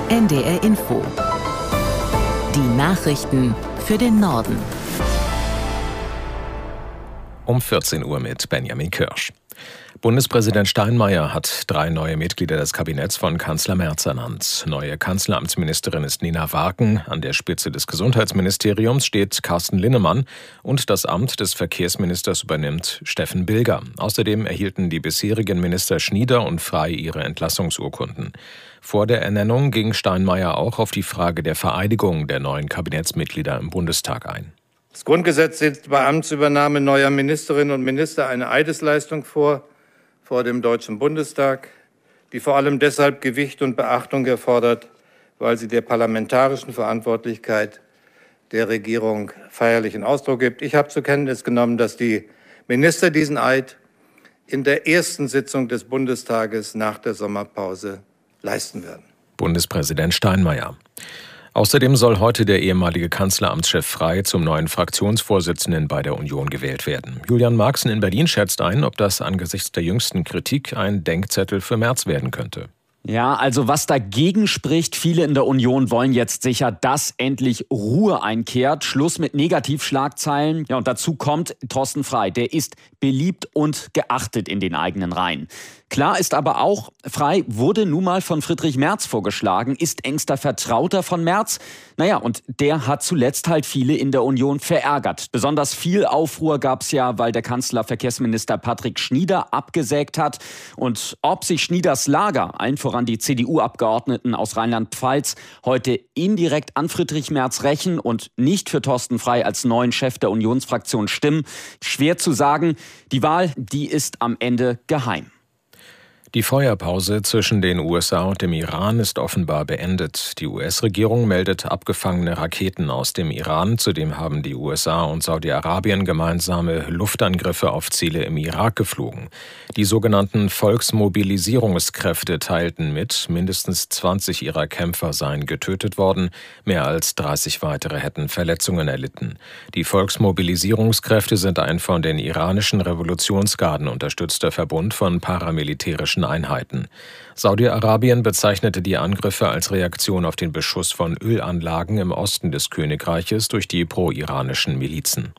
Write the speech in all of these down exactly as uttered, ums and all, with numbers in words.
N D R Info. Die Nachrichten für den Norden. Um vierzehn Uhr mit Benjamin Kirsch. Bundespräsident Steinmeier hat drei neue Mitglieder des Kabinetts von Kanzler Merz ernannt. Neue Kanzleramtsministerin ist Nina Warken. An der Spitze des Gesundheitsministeriums steht Carsten Linnemann und das Amt des Verkehrsministers übernimmt Steffen Bilger. Außerdem erhielten die bisherigen Minister Schnieder und Frey ihre Entlassungsurkunden. Vor der Ernennung ging Steinmeier auch auf die Frage der Vereidigung der neuen Kabinettsmitglieder im Bundestag ein. Das Grundgesetz sieht bei Amtsübernahme neuer Ministerinnen und Minister eine Eidesleistung vor, vor dem Deutschen Bundestag, die vor allem deshalb Gewicht und Beachtung erfordert, weil sie der parlamentarischen Verantwortlichkeit der Regierung feierlichen Ausdruck gibt. Ich habe zur Kenntnis genommen, dass die Minister diesen Eid in der ersten Sitzung des Bundestages nach der Sommerpause leisten werden. Bundespräsident Steinmeier. Außerdem soll heute der ehemalige Kanzleramtschef Frey zum neuen Fraktionsvorsitzenden bei der Union gewählt werden. Julian Marxen in Berlin schätzt ein, ob das angesichts der jüngsten Kritik ein Denkzettel für Merz werden könnte. Ja, also was dagegen spricht, viele in der Union wollen jetzt sicher, dass endlich Ruhe einkehrt. Schluss mit Negativschlagzeilen. Ja, und dazu kommt Thorsten Frey. Der ist beliebt und geachtet in den eigenen Reihen. Klar ist aber auch, Frey wurde nun mal von Friedrich Merz vorgeschlagen, ist engster Vertrauter von Merz. Naja, und der hat zuletzt halt viele in der Union verärgert. Besonders viel Aufruhr gab es ja, weil der Kanzler Verkehrsminister Patrick Schnieder abgesägt hat. Und ob sich Schnieders Lager, allen voran die C D U-Abgeordneten aus Rheinland-Pfalz, heute indirekt an Friedrich Merz rächen und nicht für Thorsten Frey als neuen Chef der Unionsfraktion stimmen, schwer zu sagen. Die Wahl, die ist am Ende geheim. Die Feuerpause zwischen den U S A und dem Iran ist offenbar beendet. Die U S-Regierung meldet abgefangene Raketen aus dem Iran. Zudem haben die U S A und Saudi-Arabien gemeinsame Luftangriffe auf Ziele im Irak geflogen. Die sogenannten Volksmobilisierungskräfte teilten mit, mindestens zwanzig ihrer Kämpfer seien getötet worden, mehr als dreißig weitere hätten Verletzungen erlitten. Die Volksmobilisierungskräfte sind ein von den iranischen Revolutionsgarden unterstützter Verbund von paramilitärischen Einheiten. Saudi-Arabien bezeichnete die Angriffe als Reaktion auf den Beschuss von Ölanlagen im Osten des Königreiches durch die pro-iranischen Milizen.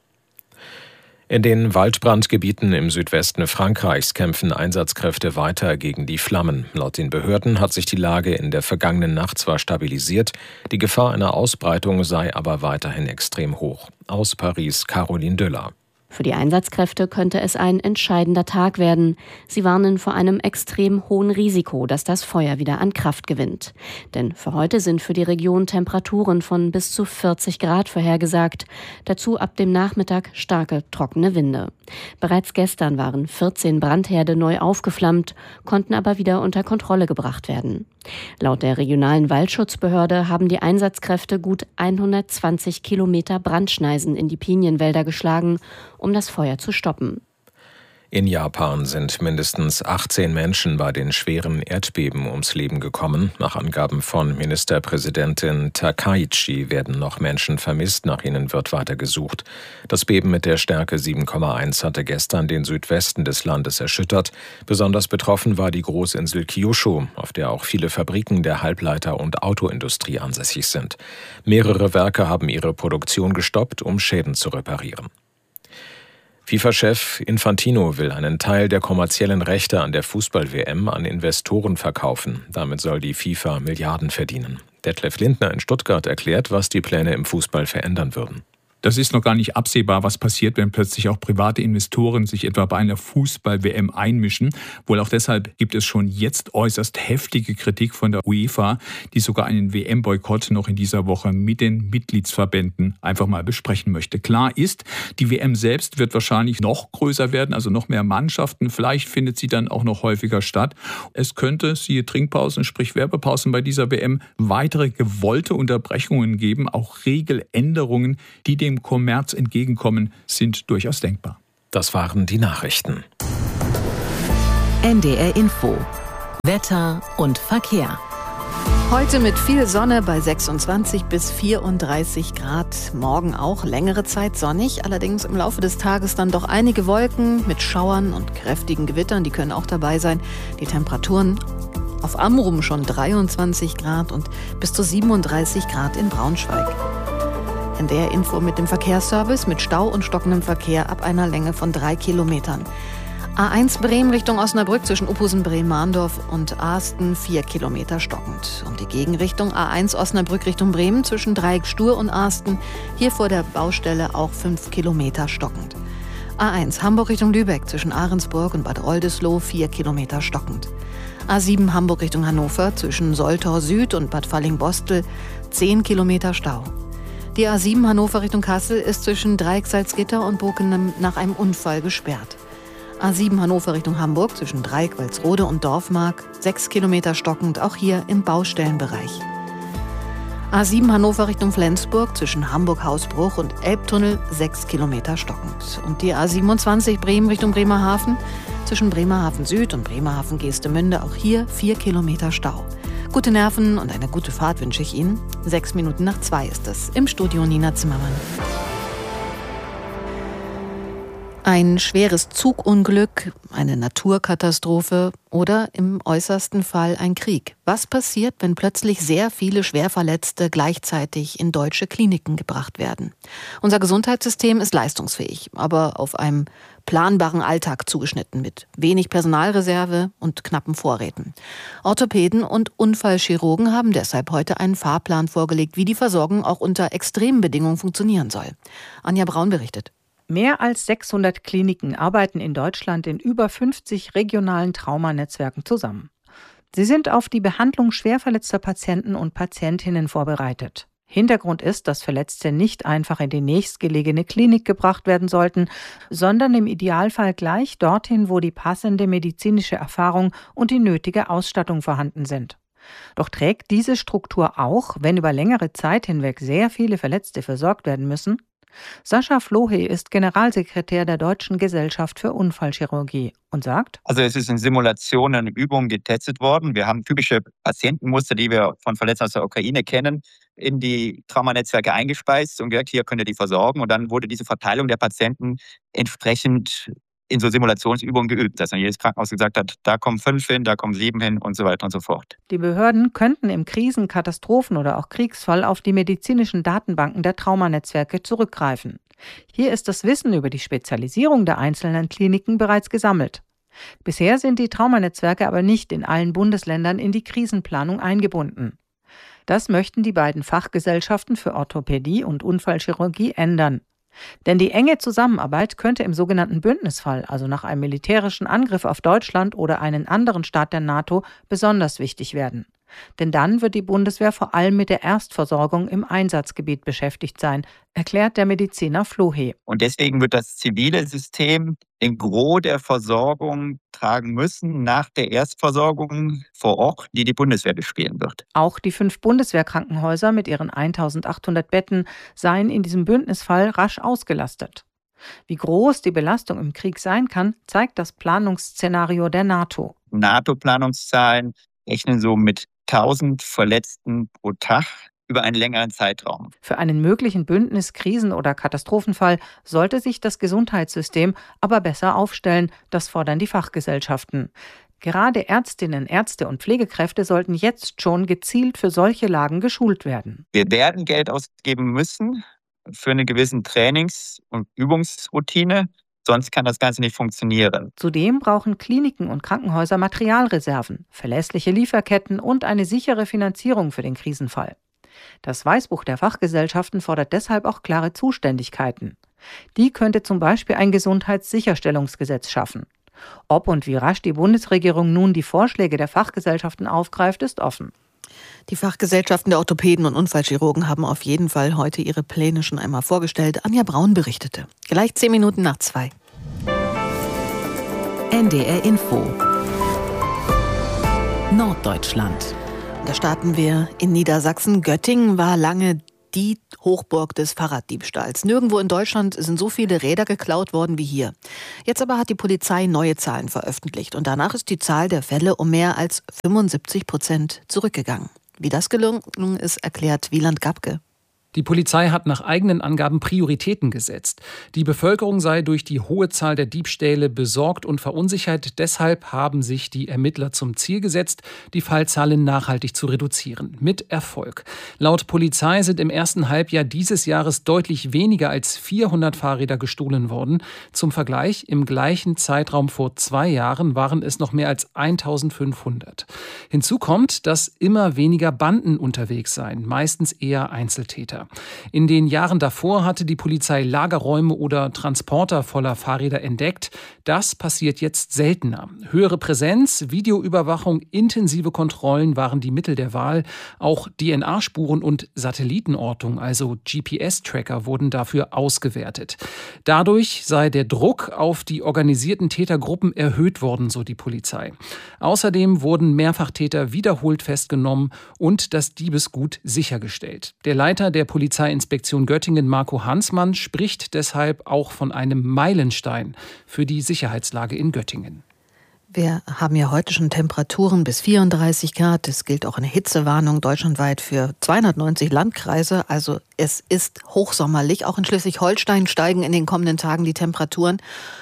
In den Waldbrandgebieten im Südwesten Frankreichs kämpfen Einsatzkräfte weiter gegen die Flammen. Laut den Behörden hat sich die Lage in der vergangenen Nacht zwar stabilisiert, die Gefahr einer Ausbreitung sei aber weiterhin extrem hoch. Aus Paris Caroline Döller. Für die Einsatzkräfte könnte es ein entscheidender Tag werden. Sie warnen vor einem extrem hohen Risiko, dass das Feuer wieder an Kraft gewinnt. Denn für heute sind für die Region Temperaturen von bis zu vierzig Grad vorhergesagt. Dazu ab dem Nachmittag starke, trockene Winde. Bereits gestern waren vierzehn Brandherde neu aufgeflammt, konnten aber wieder unter Kontrolle gebracht werden. Laut der regionalen Waldschutzbehörde haben die Einsatzkräfte gut hundertzwanzig Kilometer Brandschneisen in die Pinienwälder geschlagen, um das Feuer zu stoppen. In Japan sind mindestens achtzehn Menschen bei den schweren Erdbeben ums Leben gekommen. Nach Angaben von Ministerpräsidentin Takaichi werden noch Menschen vermisst, nach ihnen wird weiter gesucht. Das Beben mit der Stärke sieben Komma eins hatte gestern den Südwesten des Landes erschüttert. Besonders betroffen war die Großinsel Kyushu, auf der auch viele Fabriken der Halbleiter- und Autoindustrie ansässig sind. Mehrere Werke haben ihre Produktion gestoppt, um Schäden zu reparieren. FIFA-Chef Infantino will einen Teil der kommerziellen Rechte an der Fußball-W M an Investoren verkaufen. Damit soll die FIFA Milliarden verdienen. Detlef Lindner in Stuttgart erklärt, was die Pläne im Fußball verändern würden. Das ist noch gar nicht absehbar, was passiert, wenn plötzlich auch private Investoren sich etwa bei einer Fußball-W M einmischen. Wohl auch deshalb gibt es schon jetzt äußerst heftige Kritik von der UEFA, die sogar einen W M-Boykott noch in dieser Woche mit den Mitgliedsverbänden einfach mal besprechen möchte. Klar ist, die W M selbst wird wahrscheinlich noch größer werden, also noch mehr Mannschaften. Vielleicht findet sie dann auch noch häufiger statt. Es könnte, siehe Trinkpausen, sprich Werbepausen bei dieser W M, weitere gewollte Unterbrechungen geben, auch Regeländerungen, die dem Dem Kommerz entgegenkommen, sind durchaus denkbar. Das waren die Nachrichten. N D R Info. Wetter und Verkehr. Heute mit viel Sonne bei sechsundzwanzig bis vierunddreißig Grad. Morgen auch längere Zeit sonnig, allerdings im Laufe des Tages dann doch einige Wolken mit Schauern und kräftigen Gewittern, die können auch dabei sein. Die Temperaturen Auf Amrum schon dreiundzwanzig Grad und bis zu siebenunddreißig Grad in Braunschweig. N D R-Info mit dem Verkehrsservice mit Stau und stockendem Verkehr ab einer Länge von drei Kilometern. A eins Bremen Richtung Osnabrück zwischen Uphusen-Bremen-Mahndorf und Aasten vier Kilometer stockend. Um die Gegenrichtung A eins Osnabrück Richtung Bremen zwischen Dreieck Stur und Aasten, hier vor der Baustelle auch fünf Kilometer stockend. A eins Hamburg Richtung Lübeck zwischen Ahrensburg und Bad Oldesloe vier Kilometer stockend. A sieben Hamburg Richtung Hannover zwischen Soltau Süd und Bad Falling-Bostel zehn Kilometer Stau. Die A sieben Hannover Richtung Kassel ist zwischen Dreieck Salzgitter und Bokenem nach einem Unfall gesperrt. A sieben Hannover Richtung Hamburg zwischen Dreieck Walsrode und Dorfmark sechs Kilometer stockend, auch hier im Baustellenbereich. A sieben Hannover Richtung Flensburg zwischen Hamburg-Hausbruch und Elbtunnel sechs Kilometer stockend. Und die A siebenundzwanzig Bremen Richtung Bremerhaven zwischen Bremerhaven Süd und Bremerhaven Geestemünde, auch hier vier Kilometer Stau. Gute Nerven und eine gute Fahrt wünsche ich Ihnen. Sechs Minuten nach zwei ist es. Im Studio Nina Zimmermann. Ein schweres Zugunglück, eine Naturkatastrophe oder im äußersten Fall ein Krieg. Was passiert, wenn plötzlich sehr viele Schwerverletzte gleichzeitig in deutsche Kliniken gebracht werden? Unser Gesundheitssystem ist leistungsfähig, aber auf einem planbaren Alltag zugeschnitten mit wenig Personalreserve und knappen Vorräten. Orthopäden und Unfallchirurgen haben deshalb heute einen Fahrplan vorgelegt, wie die Versorgung auch unter extremen Bedingungen funktionieren soll. Anja Braun berichtet. Mehr als sechshundert Kliniken arbeiten in Deutschland in über fünfzig regionalen Traumanetzwerken zusammen. Sie sind auf die Behandlung schwerverletzter Patienten und Patientinnen vorbereitet. Hintergrund ist, dass Verletzte nicht einfach in die nächstgelegene Klinik gebracht werden sollten, sondern im Idealfall gleich dorthin, wo die passende medizinische Erfahrung und die nötige Ausstattung vorhanden sind. Doch trägt diese Struktur auch, wenn über längere Zeit hinweg sehr viele Verletzte versorgt werden müssen? Sascha Flohe ist Generalsekretär der Deutschen Gesellschaft für Unfallchirurgie und sagt: Also es ist in Simulationen und Übungen getestet worden. Wir haben typische Patientenmuster, die wir von Verletzten aus der Ukraine kennen, in die Traumanetzwerke eingespeist und gesagt, hier könnt ihr die versorgen. Und dann wurde diese Verteilung der Patienten entsprechend in so Simulationsübungen geübt, dass dann jedes Krankenhaus gesagt hat, da kommen fünf hin, da kommen sieben hin und so weiter und so fort. Die Behörden könnten im Krisen-, Katastrophen- oder auch Kriegsfall auf die medizinischen Datenbanken der Traumanetzwerke zurückgreifen. Hier ist das Wissen über die Spezialisierung der einzelnen Kliniken bereits gesammelt. Bisher sind die Traumanetzwerke aber nicht in allen Bundesländern in die Krisenplanung eingebunden. Das möchten die beiden Fachgesellschaften für Orthopädie und Unfallchirurgie ändern. Denn die enge Zusammenarbeit könnte im sogenannten Bündnisfall, also nach einem militärischen Angriff auf Deutschland oder einen anderen Staat der NATO, besonders wichtig werden. Denn dann wird die Bundeswehr vor allem mit der Erstversorgung im Einsatzgebiet beschäftigt sein, erklärt der Mediziner Flohe. Und deswegen wird das zivile System den Gros der Versorgung tragen müssen nach der Erstversorgung vor Ort, die die Bundeswehr bespielen wird. Auch die fünf Bundeswehrkrankenhäuser mit ihren eintausendachthundert Betten seien in diesem Bündnisfall rasch ausgelastet. Wie groß die Belastung im Krieg sein kann, zeigt das Planungsszenario der NATO. NATO-Planungszahlen rechnen so mit tausend Verletzten pro Tag über einen längeren Zeitraum. Für einen möglichen Bündnis-, Krisen- oder Katastrophenfall sollte sich das Gesundheitssystem aber besser aufstellen, das fordern die Fachgesellschaften. Gerade Ärztinnen, Ärzte und Pflegekräfte sollten jetzt schon gezielt für solche Lagen geschult werden. Wir werden Geld ausgeben müssen für eine gewisse Trainings- und Übungsroutine. Sonst kann das Ganze nicht funktionieren. Zudem brauchen Kliniken und Krankenhäuser Materialreserven, verlässliche Lieferketten und eine sichere Finanzierung für den Krisenfall. Das Weißbuch der Fachgesellschaften fordert deshalb auch klare Zuständigkeiten. Die könnte zum Beispiel ein Gesundheitssicherstellungsgesetz schaffen. Ob und wie rasch die Bundesregierung nun die Vorschläge der Fachgesellschaften aufgreift, ist offen. Die Fachgesellschaften der Orthopäden und Unfallchirurgen haben auf jeden Fall heute ihre Pläne schon einmal vorgestellt. Anja Braun berichtete. Gleich zehn Minuten nach zwei. N D R Info Norddeutschland. Da starten wir in Niedersachsen. Göttingen war lange die Hochburg des Fahrraddiebstahls. Nirgendwo in Deutschland sind so viele Räder geklaut worden wie hier. Jetzt aber hat die Polizei neue Zahlen veröffentlicht und danach ist die Zahl der Fälle um mehr als fünfundsiebzig Prozent zurückgegangen. Wie das gelungen ist, erklärt Wieland Gabke. Die Polizei hat nach eigenen Angaben Prioritäten gesetzt. Die Bevölkerung sei durch die hohe Zahl der Diebstähle besorgt und verunsichert. Deshalb haben sich die Ermittler zum Ziel gesetzt, die Fallzahlen nachhaltig zu reduzieren. Mit Erfolg. Laut Polizei sind im ersten Halbjahr dieses Jahres deutlich weniger als vierhundert Fahrräder gestohlen worden. Zum Vergleich, im gleichen Zeitraum vor zwei Jahren waren es noch mehr als eintausendfünfhundert. Hinzu kommt, dass immer weniger Banden unterwegs seien, meistens eher Einzeltäter. In den Jahren davor hatte die Polizei Lagerräume oder Transporter voller Fahrräder entdeckt. Das passiert jetzt seltener. Höhere Präsenz, Videoüberwachung, intensive Kontrollen waren die Mittel der Wahl. Auch D N A-Spuren und Satellitenortung, also G P S-Tracker, wurden dafür ausgewertet. Dadurch sei der Druck auf die organisierten Tätergruppen erhöht worden, so die Polizei. Außerdem wurden Mehrfachtäter wiederholt festgenommen und das Diebesgut sichergestellt. Der Leiter der Polizeiinspektion Göttingen, Marco Hansmann, spricht deshalb auch von einem Meilenstein für die Sicherheitslage in Göttingen. Wir haben ja heute schon Temperaturen bis vierunddreißig Grad. Es gilt auch eine Hitzewarnung deutschlandweit für zweihundertneunzig Landkreise. Also es ist hochsommerlich. Auch in Schleswig-Holstein steigen in den kommenden Tagen die Temperaturen.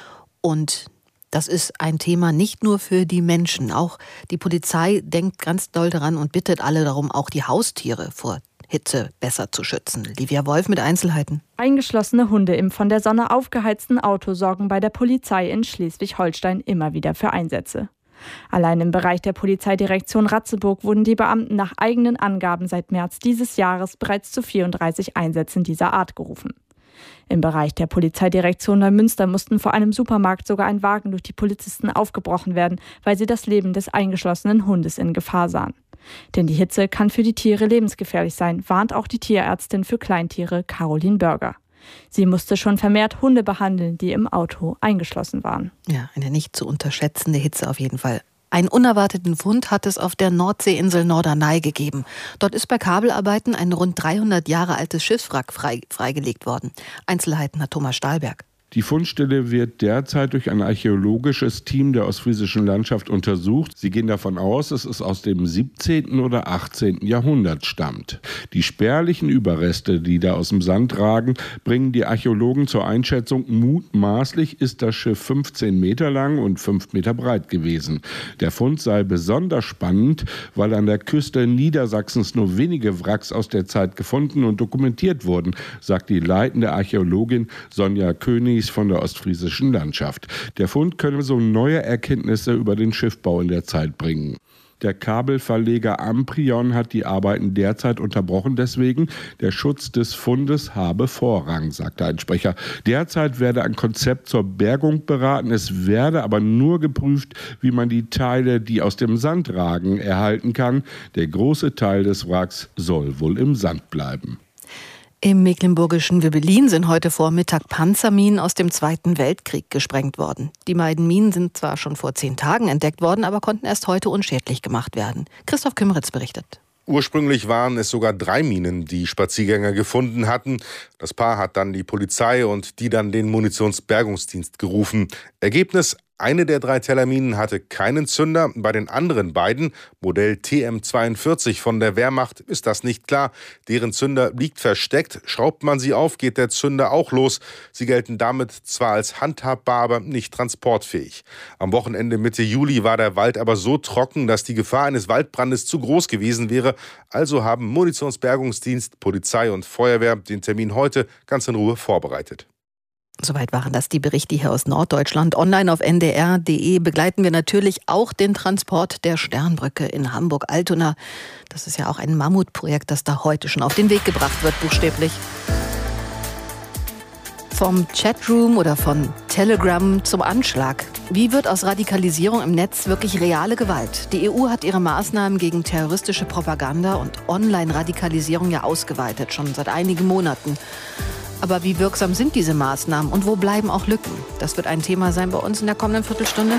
Und das ist ein Thema nicht nur für die Menschen. Auch die Polizei denkt ganz doll daran und bittet alle darum, auch die Haustiere vor Hitze besser zu schützen. Livia Wolf mit Einzelheiten. Eingeschlossene Hunde im von der Sonne aufgeheizten Auto sorgen bei der Polizei in Schleswig-Holstein immer wieder für Einsätze. Allein im Bereich der Polizeidirektion Ratzeburg wurden die Beamten nach eigenen Angaben seit März dieses Jahres bereits zu vierunddreißig Einsätzen dieser Art gerufen. Im Bereich der Polizeidirektion Neumünster mussten vor einem Supermarkt sogar ein Wagen durch die Polizisten aufgebrochen werden, weil sie das Leben des eingeschlossenen Hundes in Gefahr sahen. Denn die Hitze kann für die Tiere lebensgefährlich sein, warnt auch die Tierärztin für Kleintiere Caroline Börger. Sie musste schon vermehrt Hunde behandeln, die im Auto eingeschlossen waren. Ja, eine nicht zu unterschätzende Hitze auf jeden Fall. Einen unerwarteten Fund hat es auf der Nordseeinsel Norderney gegeben. Dort ist bei Kabelarbeiten ein rund dreihundert Jahre altes Schiffswrack frei, freigelegt worden. Einzelheiten hat Thomas Stahlberg. Die Fundstelle wird derzeit durch ein archäologisches Team der ostfriesischen Landschaft untersucht. Sie gehen davon aus, dass es aus dem siebzehnten oder achtzehnten Jahrhundert stammt. Die spärlichen Überreste, die da aus dem Sand ragen, bringen die Archäologen zur Einschätzung, mutmaßlich ist das Schiff fünfzehn Meter lang und fünf Meter breit gewesen. Der Fund sei besonders spannend, weil an der Küste Niedersachsens nur wenige Wracks aus der Zeit gefunden und dokumentiert wurden, sagt die leitende Archäologin Sonja König von der ostfriesischen Landschaft. Der Fund könne so neue Erkenntnisse über den Schiffbau in der Zeit bringen. Der Kabelverleger Amprion hat die Arbeiten derzeit unterbrochen, deswegen der Schutz des Fundes habe Vorrang, sagte ein Sprecher. Derzeit werde ein Konzept zur Bergung beraten, es werde aber nur geprüft, wie man die Teile, die aus dem Sand ragen, erhalten kann. Der große Teil des Wracks soll wohl im Sand bleiben. Im mecklenburgischen Wibbelin sind heute Vormittag Panzerminen aus dem Zweiten Weltkrieg gesprengt worden. Die beiden Minen sind zwar schon vor zehn Tagen entdeckt worden, aber konnten erst heute unschädlich gemacht werden. Christoph Kümmeritz berichtet. Ursprünglich waren es sogar drei Minen, die Spaziergänger gefunden hatten. Das Paar hat dann die Polizei und die dann den Munitionsbergungsdienst gerufen. Ergebnis: Eine der drei Tellerminen hatte keinen Zünder. Bei den anderen beiden, Modell T M zweiundvierzig von der Wehrmacht, ist das nicht klar. Deren Zünder liegt versteckt. Schraubt man sie auf, geht der Zünder auch los. Sie gelten damit zwar als handhabbar, aber nicht transportfähig. Am Wochenende Mitte Juli war der Wald aber so trocken, dass die Gefahr eines Waldbrandes zu groß gewesen wäre. Also haben Munitionsbergungsdienst, Polizei und Feuerwehr den Termin heute ganz in Ruhe vorbereitet. Soweit waren das die Berichte hier aus Norddeutschland. Online auf n d r punkt d e begleiten wir natürlich auch den Transport der Sternbrücke in Hamburg-Altona. Das ist ja auch ein Mammutprojekt, das da heute schon auf den Weg gebracht wird, buchstäblich. Vom Chatroom oder von Telegram zum Anschlag. Wie wird aus Radikalisierung im Netz wirklich reale Gewalt? Die E U hat ihre Maßnahmen gegen terroristische Propaganda und Online-Radikalisierung ja ausgeweitet, schon seit einigen Monaten. Aber wie wirksam sind diese Maßnahmen und wo bleiben auch Lücken? Das wird ein Thema sein bei uns in der kommenden Viertelstunde.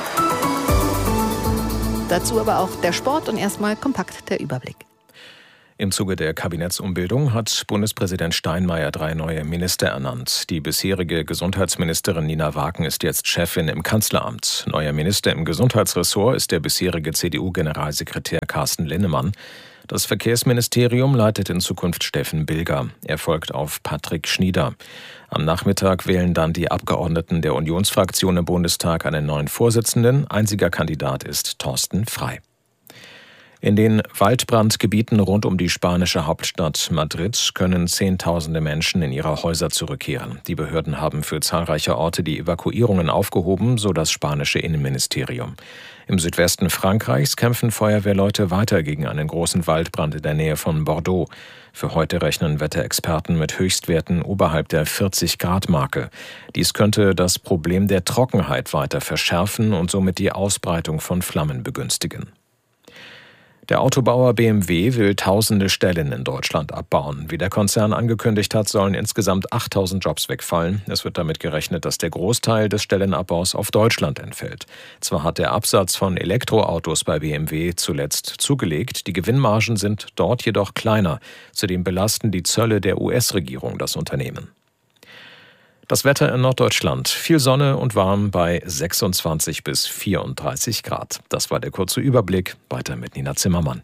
Dazu aber auch der Sport und erstmal kompakt der Überblick. Im Zuge der Kabinettsumbildung hat Bundespräsident Steinmeier drei neue Minister ernannt. Die bisherige Gesundheitsministerin Nina Waken ist jetzt Chefin im Kanzleramt. Neuer Minister im Gesundheitsressort ist der bisherige C D U-Generalsekretär Carsten Linnemann. Das Verkehrsministerium leitet in Zukunft Steffen Bilger. Er folgt auf Patrick Schnieder. Am Nachmittag wählen dann die Abgeordneten der Unionsfraktion im Bundestag einen neuen Vorsitzenden. Einziger Kandidat ist Thorsten Frey. In den Waldbrandgebieten rund um die spanische Hauptstadt Madrid können Zehntausende Menschen in ihre Häuser zurückkehren. Die Behörden haben für zahlreiche Orte die Evakuierungen aufgehoben, so das spanische Innenministerium. Im Südwesten Frankreichs kämpfen Feuerwehrleute weiter gegen einen großen Waldbrand in der Nähe von Bordeaux. Für heute rechnen Wetterexperten mit Höchstwerten oberhalb der vierzig-Grad-Marke. Dies könnte das Problem der Trockenheit weiter verschärfen und somit die Ausbreitung von Flammen begünstigen. Der Autobauer B M W will tausende Stellen in Deutschland abbauen. Wie der Konzern angekündigt hat, sollen insgesamt achttausend Jobs wegfallen. Es wird damit gerechnet, dass der Großteil des Stellenabbaus auf Deutschland entfällt. Zwar hat der Absatz von Elektroautos bei B M W zuletzt zugelegt, die Gewinnmargen sind dort jedoch kleiner. Zudem belasten die Zölle der U S-Regierung das Unternehmen. Das Wetter in Norddeutschland. Viel Sonne und warm bei sechsundzwanzig bis vierunddreißig Grad. Das war der kurze Überblick. Weiter mit Nina Zimmermann.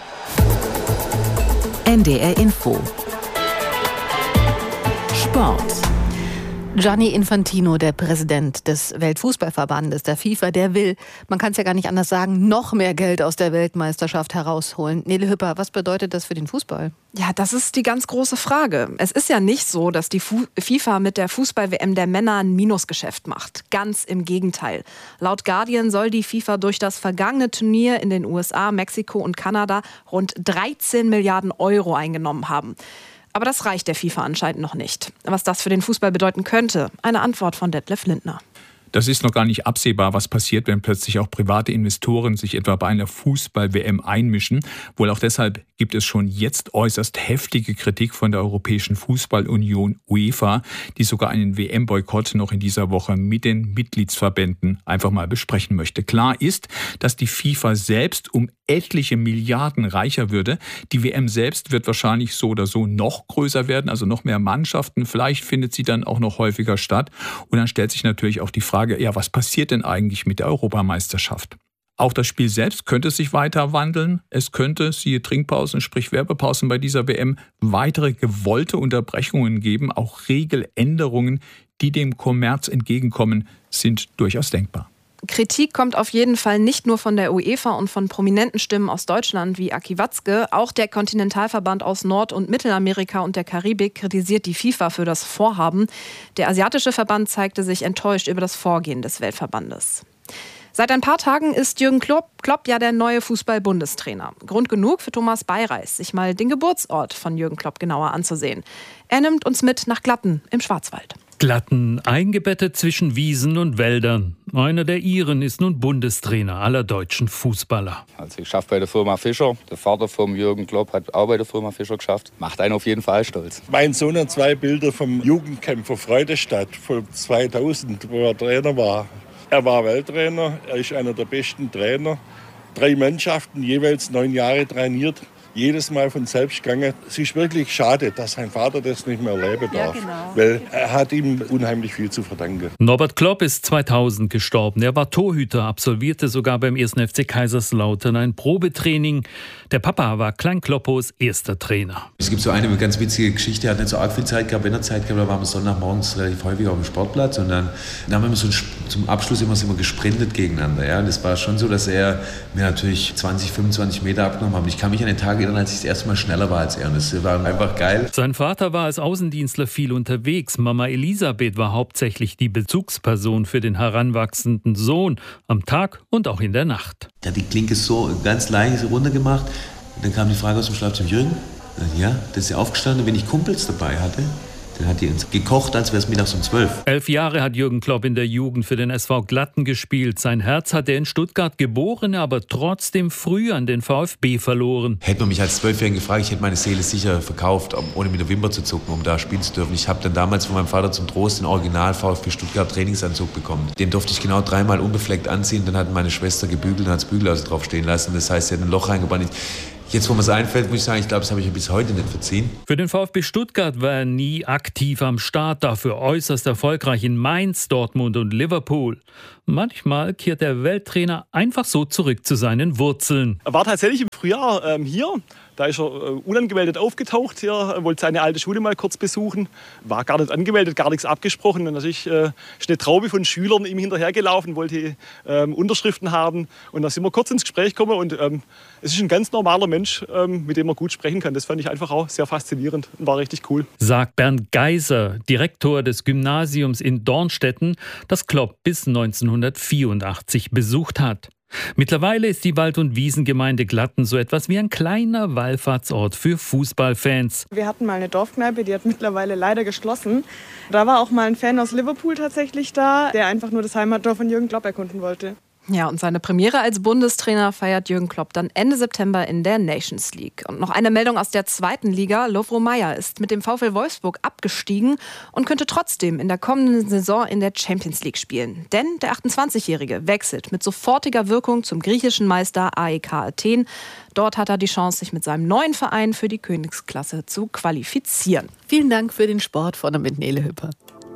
N D R Info. Sport. Gianni Infantino, der Präsident des Weltfußballverbandes, der FIFA, der will, man kann es ja gar nicht anders sagen, noch mehr Geld aus der Weltmeisterschaft herausholen. Nele Hüpper, was bedeutet das für den Fußball? Ja, das ist die ganz große Frage. Es ist ja nicht so, dass die FIFA mit der Fußball-W M der Männer ein Minusgeschäft macht. Ganz im Gegenteil. Laut Guardian soll die FIFA durch das vergangene Turnier in den U S A, Mexiko und Kanada rund dreizehn Milliarden Euro eingenommen haben. Aber das reicht der FIFA anscheinend noch nicht. Was das für den Fußball bedeuten könnte, eine Antwort von Detlef Lindner. Das ist noch gar nicht absehbar, was passiert, wenn plötzlich auch private Investoren sich etwa bei einer Fußball-W M einmischen. Wohl auch deshalb gibt es schon jetzt äußerst heftige Kritik von der Europäischen Fußballunion UEFA, die sogar einen W M-Boykott noch in dieser Woche mit den Mitgliedsverbänden einfach mal besprechen möchte. Klar ist, dass die FIFA selbst um etliche Milliarden reicher würde. Die W M selbst wird wahrscheinlich so oder so noch größer werden, also noch mehr Mannschaften. Vielleicht findet sie dann auch noch häufiger statt. Und dann stellt sich natürlich auch die Frage, ja, was passiert denn eigentlich mit der Europameisterschaft? Auch das Spiel selbst könnte sich weiter wandeln. Es könnte, siehe Trinkpausen, sprich Werbepausen bei dieser W M, weitere gewollte Unterbrechungen geben. Auch Regeländerungen, die dem Kommerz entgegenkommen, sind durchaus denkbar. Kritik kommt auf jeden Fall nicht nur von der UEFA und von prominenten Stimmen aus Deutschland wie Aki Watzke. Auch der Kontinentalverband aus Nord- und Mittelamerika und der Karibik kritisiert die FIFA für das Vorhaben. Der asiatische Verband zeigte sich enttäuscht über das Vorgehen des Weltverbandes. Seit ein paar Tagen ist Jürgen Klopp, Klopp ja der neue Fußball-Bundestrainer. Grund genug für Thomas Beireis, sich mal den Geburtsort von Jürgen Klopp genauer anzusehen. Er nimmt uns mit nach Glatten im Schwarzwald. Glatten, eingebettet zwischen Wiesen und Wäldern. Einer der Iren ist nun Bundestrainer aller deutschen Fußballer. Also ich arbeite bei der Firma Fischer. Der Vater von Jürgen Klopp hat auch bei der Firma Fischer geschafft. Macht einen auf jeden Fall stolz. Mein Sohn hat zwei Bilder vom Jugendcamp von Freudestadt von zweitausend, wo er Trainer war. Er war Welttrainer, er ist einer der besten Trainer. Drei Mannschaften, jeweils neun Jahre trainiert. Jedes Mal von selbst gegangen. Es ist wirklich schade, dass sein Vater das nicht mehr erleben darf. Ja, genau. Weil er hat ihm unheimlich viel zu verdanken. Norbert Klopp ist zweitausend gestorben. Er war Torhüter, absolvierte sogar beim ersten F C Kaiserslautern ein Probetraining. Der Papa war Klein Kloppos erster Trainer. Es gibt so eine ganz witzige Geschichte. Er hat nicht so arg viel Zeit gehabt. Wenn er Zeit gehabt, da waren wir Sonntagmorgens relativ häufig auf dem Sportplatz. Und dann, dann haben wir so zum Abschluss immer, immer gesprintet gegeneinander. Ja? Das war schon so, dass er mir natürlich zwanzig, fünfundzwanzig Meter abgenommen hat. Ich kann mich an den Tag erinnern, als ich das erste Mal schneller war als er. Und das war einfach geil. Sein Vater war als Außendienstler viel unterwegs. Mama Elisabeth war hauptsächlich die Bezugsperson für den heranwachsenden Sohn. Am Tag und auch in der Nacht. Er hat die Klinke so ganz leicht runtergemacht. Dann kam die Frage aus dem Schlafzimmer: Jürgen, ja, das ist ja aufgestanden, wenn ich Kumpels dabei hatte. Dann hat die uns gekocht, als wäre es mittags um zwölf. Elf Jahre hat Jürgen Klopp in der Jugend für den S V Glatten gespielt. Sein Herz hat er in Stuttgart geboren, aber trotzdem früh an den VfB verloren. Hätte man mich als Zwölfjährigen gefragt, ich hätte meine Seele sicher verkauft, ohne mit der Wimper zu zucken, um da spielen zu dürfen. Ich habe dann damals von meinem Vater zum Trost den Original VfB Stuttgart Trainingsanzug bekommen. Den durfte ich genau dreimal unbefleckt anziehen. Dann hat meine Schwester gebügelt und hat das Bügeleisen drauf stehen lassen. Das heißt, sie hat ein Loch reingebannt. Jetzt, wo mir es einfällt, muss ich sagen, ich glaube, das habe ich bis heute nicht verziehen. Für den VfB Stuttgart war er nie aktiv am Start, dafür äußerst erfolgreich in Mainz, Dortmund und Liverpool. Manchmal kehrt der Welttrainer einfach so zurück zu seinen Wurzeln. Er war tatsächlich im Frühjahr ähm, hier. Da ist er äh, unangemeldet aufgetaucht hier, wollte seine alte Schule mal kurz besuchen. War gar nicht angemeldet, gar nichts abgesprochen. Und natürlich äh, ist eine Traube von Schülern ihm hinterhergelaufen, wollte ähm, Unterschriften haben. Und da sind wir kurz ins Gespräch gekommen. Und ähm, es ist ein ganz normaler Mensch, ähm, mit dem man gut sprechen kann. Das fand ich einfach auch sehr faszinierend und war richtig cool. Sagt Bernd Geiser, Direktor des Gymnasiums in Dornstetten, das Klopp bis neunzehnhundertvierundachtzig besucht hat. Mittlerweile ist die Wald- und Wiesengemeinde Glatten so etwas wie ein kleiner Wallfahrtsort für Fußballfans. Wir hatten mal eine Dorfkneipe, die hat mittlerweile leider geschlossen. Da war auch mal ein Fan aus Liverpool tatsächlich da, der einfach nur das Heimatdorf von Jürgen Klopp erkunden wollte. Ja, und seine Premiere als Bundestrainer feiert Jürgen Klopp dann Ende September in der Nations League. Und noch eine Meldung aus der zweiten Liga. Lovro Majer ist mit dem VfL Wolfsburg abgestiegen und könnte trotzdem in der kommenden Saison in der Champions League spielen. Denn der achtundzwanzigjährige wechselt mit sofortiger Wirkung zum griechischen Meister A E K Athen. Dort hat er die Chance, sich mit seinem neuen Verein für die Königsklasse zu qualifizieren. Vielen Dank für den Sport vorne mit Nele Hüpper.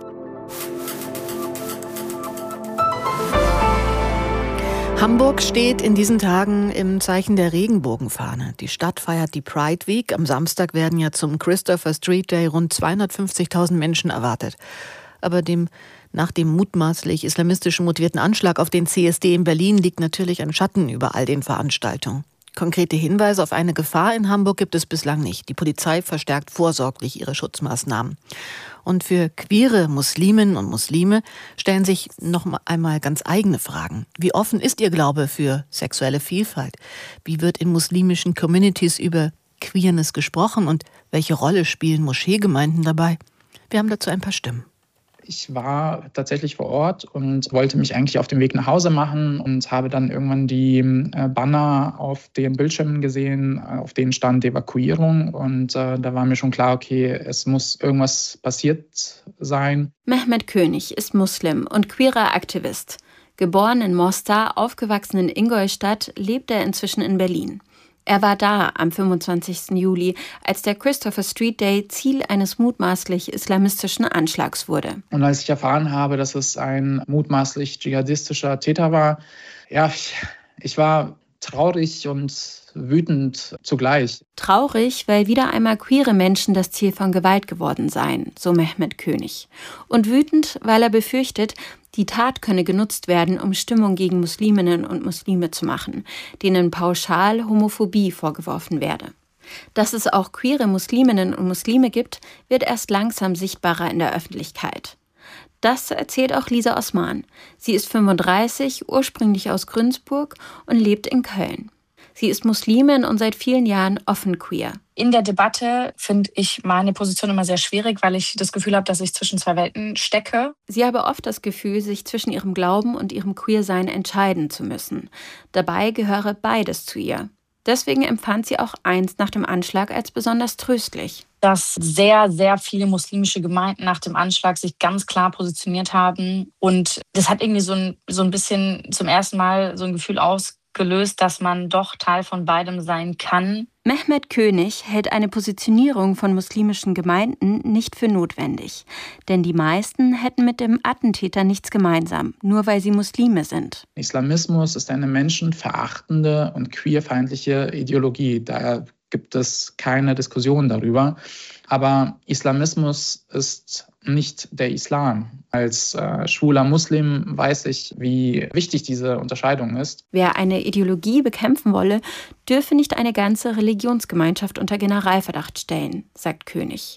Hamburg steht in diesen Tagen im Zeichen der Regenbogenfahne. Die Stadt feiert die Pride Week. Am Samstag werden ja zum Christopher Street Day rund zweihundertfünfzigtausend Menschen erwartet. Aber dem, nach dem mutmaßlich islamistisch motivierten Anschlag auf den C S D in Berlin liegt natürlich ein Schatten über all den Veranstaltungen. Konkrete Hinweise auf eine Gefahr in Hamburg gibt es bislang nicht. Die Polizei verstärkt vorsorglich ihre Schutzmaßnahmen. Und für queere Musliminnen und Muslime stellen sich noch einmal ganz eigene Fragen. Wie offen ist ihr Glaube für sexuelle Vielfalt? Wie wird in muslimischen Communities über Queerness gesprochen und welche Rolle spielen Moscheegemeinden dabei? Wir haben dazu ein paar Stimmen. Ich war tatsächlich vor Ort und wollte mich eigentlich auf den Weg nach Hause machen und habe dann irgendwann die Banner auf den Bildschirmen gesehen, auf denen stand Evakuierung. Und äh, da war mir schon klar, okay, es muss irgendwas passiert sein. Mehmet König ist Muslim und queerer Aktivist. Geboren in Mostar, aufgewachsen in Ingolstadt, lebt er inzwischen in Berlin. Er war da am fünfundzwanzigsten Juli, als der Christopher Street Day Ziel eines mutmaßlich islamistischen Anschlags wurde. Und als ich erfahren habe, dass es ein mutmaßlich dschihadistischer Täter war, ja, ich, ich war traurig und wütend zugleich. Traurig, weil wieder einmal queere Menschen das Ziel von Gewalt geworden seien, so Mehmet König. Und wütend, weil er befürchtet, die Tat könne genutzt werden, um Stimmung gegen Musliminnen und Muslime zu machen, denen pauschal Homophobie vorgeworfen werde. Dass es auch queere Musliminnen und Muslime gibt, wird erst langsam sichtbarer in der Öffentlichkeit. Das erzählt auch Lisa Osman. Sie ist fünfunddreißig, ursprünglich aus Günzburg und lebt in Köln. Sie ist Muslimin und seit vielen Jahren offen queer. In der Debatte finde ich meine Position immer sehr schwierig, weil ich das Gefühl habe, dass ich zwischen zwei Welten stecke. Sie habe oft das Gefühl, sich zwischen ihrem Glauben und ihrem Queersein entscheiden zu müssen. Dabei gehöre beides zu ihr. Deswegen empfand sie auch einst nach dem Anschlag als besonders tröstlich. Dass sehr, sehr viele muslimische Gemeinden nach dem Anschlag sich ganz klar positioniert haben. Und das hat irgendwie so ein, so ein bisschen zum ersten Mal so ein Gefühl ausgelöst, dass man doch Teil von beidem sein kann. Mehmet König hält eine Positionierung von muslimischen Gemeinden nicht für notwendig. Denn die meisten hätten mit dem Attentäter nichts gemeinsam, nur weil sie Muslime sind. Islamismus ist eine menschenverachtende und queerfeindliche Ideologie. Daher gibt es keine Diskussion darüber. Aber Islamismus ist nicht der Islam. Als äh, schwuler Muslim weiß ich, wie wichtig diese Unterscheidung ist. Wer eine Ideologie bekämpfen wolle, dürfe nicht eine ganze Religionsgemeinschaft unter Generalverdacht stellen, sagt König.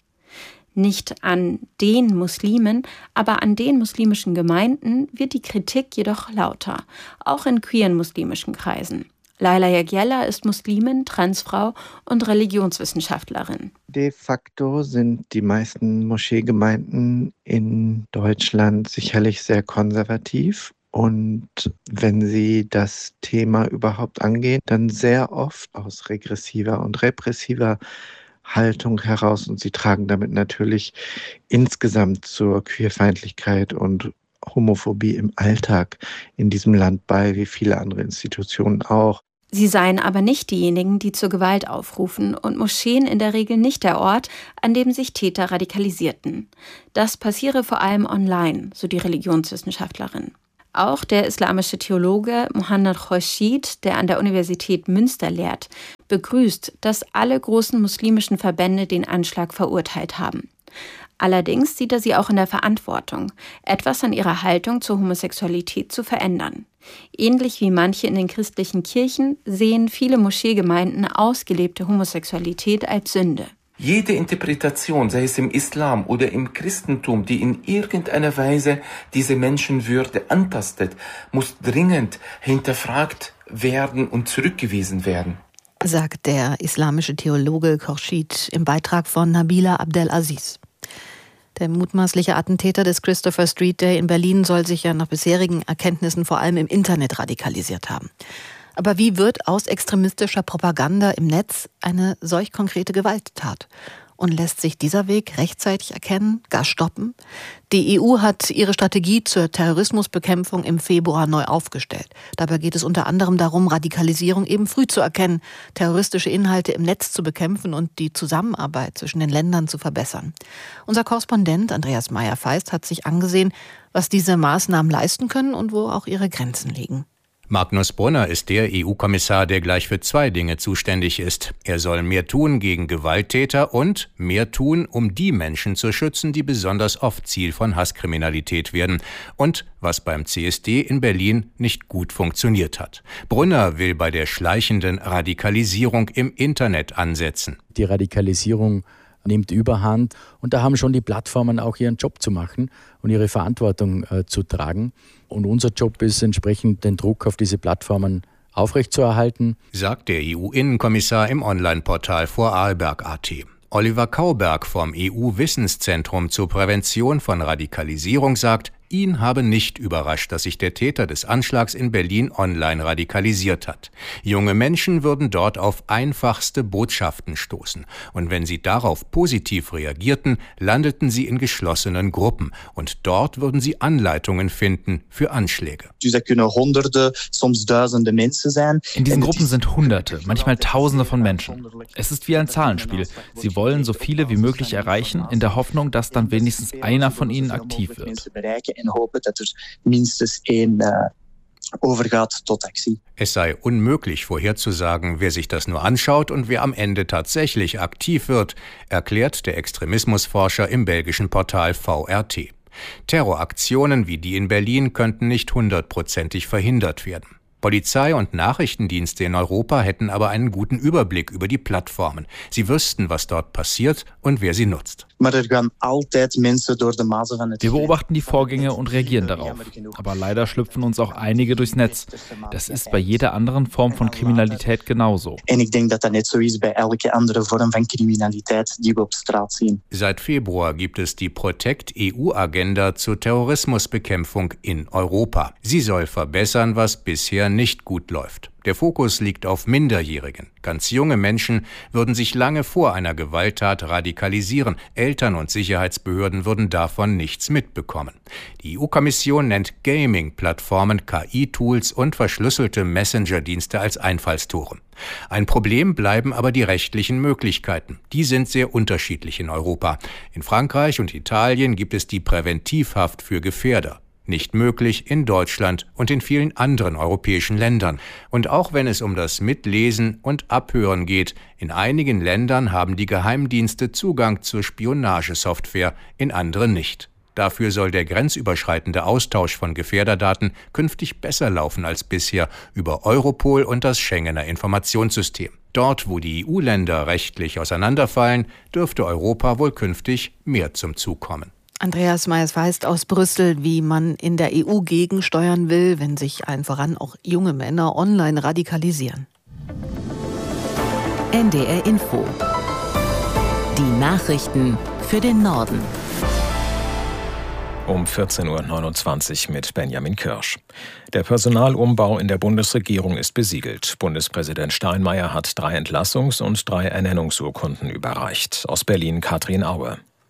Nicht an den Muslimen, aber an den muslimischen Gemeinden wird die Kritik jedoch lauter, auch in queeren muslimischen Kreisen. Laila Yagyella ist Muslimin, Transfrau und Religionswissenschaftlerin. De facto sind die meisten Moscheegemeinden in Deutschland sicherlich sehr konservativ. Und wenn sie das Thema überhaupt angehen, dann sehr oft aus regressiver und repressiver Haltung heraus. Und sie tragen damit natürlich insgesamt zur Queerfeindlichkeit und Homophobie im Alltag in diesem Land bei, wie viele andere Institutionen auch. Sie seien aber nicht diejenigen, die zur Gewalt aufrufen und Moscheen in der Regel nicht der Ort, an dem sich Täter radikalisierten. Das passiere vor allem online, so die Religionswissenschaftlerin. Auch der islamische Theologe Mohanad Khorshid, der an der Universität Münster lehrt, begrüßt, dass alle großen muslimischen Verbände den Anschlag verurteilt haben. Allerdings sieht er sie auch in der Verantwortung, etwas an ihrer Haltung zur Homosexualität zu verändern. Ähnlich wie manche in den christlichen Kirchen sehen viele Moscheegemeinden ausgelebte Homosexualität als Sünde. Jede Interpretation, sei es im Islam oder im Christentum, die in irgendeiner Weise diese Menschenwürde antastet, muss dringend hinterfragt werden und zurückgewiesen werden, sagt der islamische Theologe Khorshid im Beitrag von Nabila Abdelaziz. Der mutmaßliche Attentäter des Christopher Street Day in Berlin soll sich ja nach bisherigen Erkenntnissen vor allem im Internet radikalisiert haben. Aber wie wird aus extremistischer Propaganda im Netz eine solch konkrete Gewalttat? Und lässt sich dieser Weg rechtzeitig erkennen, gar stoppen? Die E U hat ihre Strategie zur Terrorismusbekämpfung im Februar neu aufgestellt. Dabei geht es unter anderem darum, Radikalisierung eben früh zu erkennen, terroristische Inhalte im Netz zu bekämpfen und die Zusammenarbeit zwischen den Ländern zu verbessern. Unser Korrespondent Andreas Meyer-Feist hat sich angesehen, was diese Maßnahmen leisten können und wo auch ihre Grenzen liegen. Magnus Brunner ist der E U-Kommissar, der gleich für zwei Dinge zuständig ist. Er soll mehr tun gegen Gewalttäter und mehr tun, um die Menschen zu schützen, die besonders oft Ziel von Hasskriminalität werden und was beim C S D in Berlin nicht gut funktioniert hat. Brunner will bei der schleichenden Radikalisierung im Internet ansetzen. Die Radikalisierung nimmt Überhand und da haben schon die Plattformen auch ihren Job zu machen und ihre Verantwortung äh, zu tragen. Und unser Job ist entsprechend, den Druck auf diese Plattformen aufrechtzuerhalten, sagt der E U-Innenkommissar im Online-Portal Vorarlberg punkt a t. Oliver Kauberg vom E U-Wissenszentrum zur Prävention von Radikalisierung sagt, ihn habe nicht überrascht, dass sich der Täter des Anschlags in Berlin online radikalisiert hat. Junge Menschen würden dort auf einfachste Botschaften stoßen. Und wenn sie darauf positiv reagierten, landeten sie in geschlossenen Gruppen. Und dort würden sie Anleitungen finden für Anschläge. Diese können Hunderte, soms Tausende Menschen sein. In diesen Gruppen sind Hunderte, manchmal Tausende von Menschen. Es ist wie ein Zahlenspiel. Sie wollen so viele wie möglich erreichen, in der Hoffnung, dass dann wenigstens einer von ihnen aktiv wird. En hopen dat er minstens één uh, overgaat tot actie. Es sei unmöglich vorherzusagen, wer sich das nur anschaut und wer am Ende tatsächlich aktiv wird, erklärt der Extremismusforscher im belgischen Portal V R T. Terroraktionen wie die in Berlin könnten nicht hundertprozentig verhindert werden. Polizei und Nachrichtendienste in Europa hätten aber einen guten Überblick über die Plattformen. Sie wüssten, was dort passiert und wer sie nutzt. Wir beobachten die Vorgänge und reagieren darauf. Aber leider schlüpfen uns auch einige durchs Netz. Das ist bei jeder anderen Form von Kriminalität genauso. En ik denk dat dat net zo is bij elke andere vorm van criminaliteit die we op straat zien. Seit Februar gibt es die Protect-E U-Agenda zur Terrorismusbekämpfung in Europa. Sie soll verbessern, was bisher nicht gut läuft. Der Fokus liegt auf Minderjährigen. Ganz junge Menschen würden sich lange vor einer Gewalttat radikalisieren. Eltern und Sicherheitsbehörden würden davon nichts mitbekommen. Die E U-Kommission nennt Gaming-Plattformen, K I-Tools und verschlüsselte Messenger-Dienste als Einfallstore. Ein Problem bleiben aber die rechtlichen Möglichkeiten. Die sind sehr unterschiedlich in Europa. In Frankreich und Italien gibt es die Präventivhaft für Gefährder. Nicht möglich in Deutschland und in vielen anderen europäischen Ländern. Und auch wenn es um das Mitlesen und Abhören geht, in einigen Ländern haben die Geheimdienste Zugang zur Spionagesoftware, in anderen nicht. Dafür soll der grenzüberschreitende Austausch von Gefährderdaten künftig besser laufen als bisher über Europol und das Schengener Informationssystem. Dort, wo die E U-Länder rechtlich auseinanderfallen, dürfte Europa wohl künftig mehr zum Zug kommen. Andreas Meyer-Feist aus Brüssel, wie man in der E U gegensteuern will, wenn sich allen voran auch junge Männer online radikalisieren. N D R Info. Die Nachrichten für den Norden. Um vierzehn Uhr neunundzwanzig mit Benjamin Kirsch. Der Personalumbau in der Bundesregierung ist besiegelt. Bundespräsident Steinmeier hat drei Entlassungs- und drei Ernennungsurkunden überreicht. Aus Berlin Katrin Aue.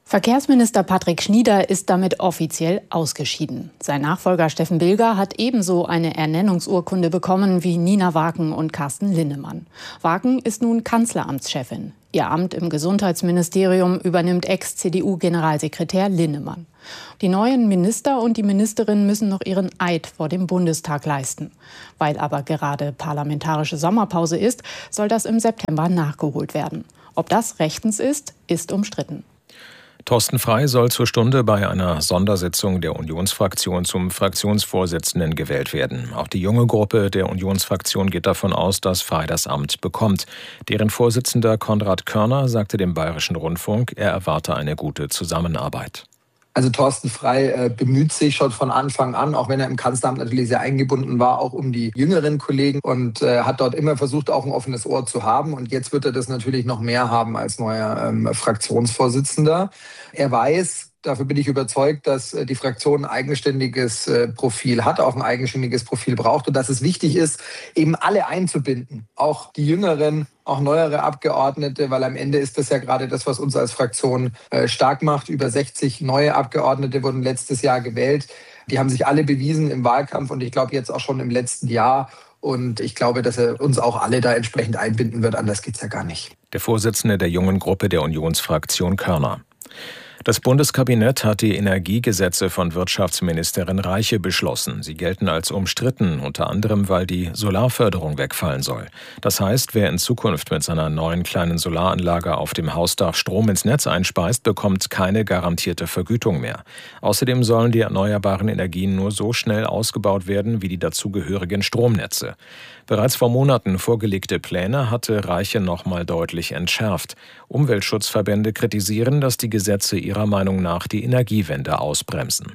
Verkehrsminister Patrick Schnieder ist damit offiziell ausgeschieden. Sein Nachfolger Steffen Bilger hat ebenso eine Ernennungsurkunde bekommen wie Nina Waken und Carsten Linnemann. Waken ist nun Kanzleramtschefin. Ihr Amt im Gesundheitsministerium übernimmt Ex-C D U-Generalsekretär Linnemann. Die neuen Minister und die Ministerinnen müssen noch ihren Eid vor dem Bundestag leisten. Weil aber gerade parlamentarische Sommerpause ist, soll das im September nachgeholt werden. Ob das rechtens ist, ist umstritten. Thorsten Frey soll zur Stunde bei einer Sondersitzung der Unionsfraktion zum Fraktionsvorsitzenden gewählt werden. Auch die junge Gruppe der Unionsfraktion geht davon aus, dass Frey das Amt bekommt. Deren Vorsitzender Konrad Körner sagte dem Bayerischen Rundfunk, er erwarte eine gute Zusammenarbeit. Also Thorsten Frey äh, bemüht sich schon von Anfang an, auch wenn er im Kanzleramt natürlich sehr eingebunden war, auch um die jüngeren Kollegen und äh, hat dort immer versucht, auch ein offenes Ohr zu haben. Und jetzt wird er das natürlich noch mehr haben als neuer ähm, Fraktionsvorsitzender. Er weiß, dafür bin ich überzeugt, dass äh, die Fraktion ein eigenständiges äh, Profil hat, auch ein eigenständiges Profil braucht und dass es wichtig ist, eben alle einzubinden, auch die Jüngeren, auch neuere Abgeordnete, weil am Ende ist das ja gerade das, was uns als Fraktion äh, stark macht. Über sechzig neue Abgeordnete wurden letztes Jahr gewählt. Die haben sich alle bewiesen im Wahlkampf und ich glaube jetzt auch schon im letzten Jahr. Und ich glaube, dass er uns auch alle da entsprechend einbinden wird. Anders geht's ja gar nicht. Der Vorsitzende der jungen Gruppe der Unionsfraktion Körner. Das Bundeskabinett hat die Energiegesetze von Wirtschaftsministerin Reiche beschlossen. Sie gelten als umstritten, unter anderem, weil die Solarförderung wegfallen soll. Das heißt, wer in Zukunft mit seiner neuen kleinen Solaranlage auf dem Hausdach Strom ins Netz einspeist, bekommt keine garantierte Vergütung mehr. Außerdem sollen die erneuerbaren Energien nur so schnell ausgebaut werden wie die dazugehörigen Stromnetze. Bereits vor Monaten vorgelegte Pläne hatte Reiche nochmal deutlich entschärft. Umweltschutzverbände kritisieren, dass die Gesetze ihrer Meinung nach die Energiewende ausbremsen.